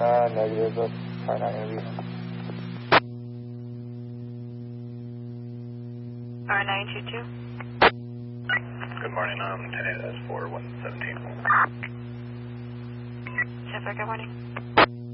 Negative, but probably not going to be. R922. Good morning, 10 8, that's 4117. Good morning.